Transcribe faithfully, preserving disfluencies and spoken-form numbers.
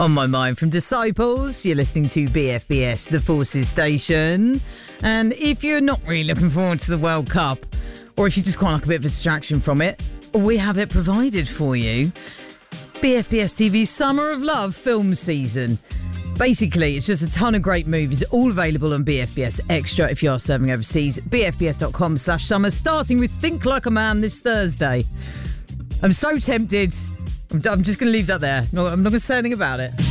On my mind from Disciples, you're listening to B F B S, the Forces Station. And if you're not really looking forward to the World Cup, or if you just quite like a bit of a distraction from it, we have it provided for you. B F B S T V's Summer of Love film season. Basically, it's just a ton of great movies, all available on B F B S Extra if you are serving overseas. B F B S dot com slash summer, starting with Think Like a Man this Thursday. I'm so tempted. I'm, I'm just going to leave that there. No, I'm not going to say anything about it.